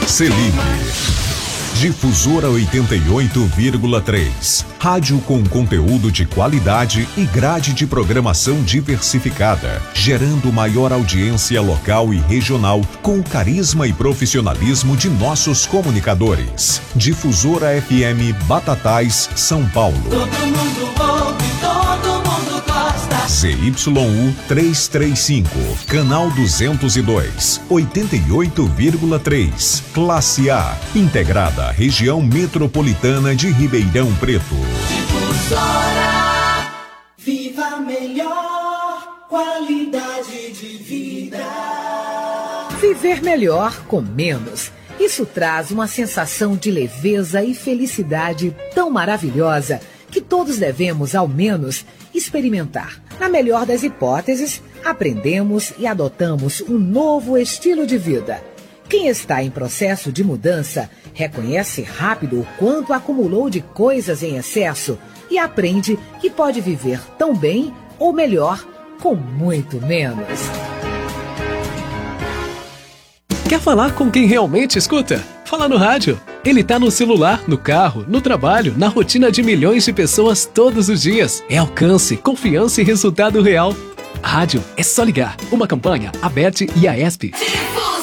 Selim. Difusora 88,3. Rádio com conteúdo de qualidade e grade de programação diversificada, gerando maior audiência local e regional com o carisma e profissionalismo de nossos comunicadores. Difusora FM Batatais, São Paulo. Todo mundo ouve, todo mundo gosta. ZYU 335, canal 202, 88,3. Classe A, integrada região metropolitana de Ribeirão Preto. Difusora, viva melhor, qualidade de vida. Viver melhor com menos. Isso traz uma sensação de leveza e felicidade tão maravilhosa que todos devemos, ao menos, experimentar. Na melhor das hipóteses, aprendemos e adotamos um novo estilo de vida. Quem está em processo de mudança reconhece rápido o quanto acumulou de coisas em excesso e aprende que pode viver tão bem ou melhor com muito menos. Quer falar com quem realmente escuta? Fala no rádio. Ele tá no celular, no carro, no trabalho, na rotina de milhões de pessoas todos os dias. É alcance, confiança e resultado real. Rádio é só ligar. Uma campanha, ABERT e AESP.